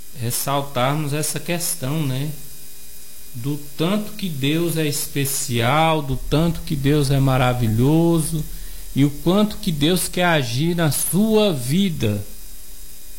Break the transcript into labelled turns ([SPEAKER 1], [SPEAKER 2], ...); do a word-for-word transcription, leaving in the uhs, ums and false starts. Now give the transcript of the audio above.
[SPEAKER 1] ressaltarmos essa questão, né? Do tanto que Deus é especial, do tanto que Deus é maravilhoso e o quanto que Deus quer agir na sua vida.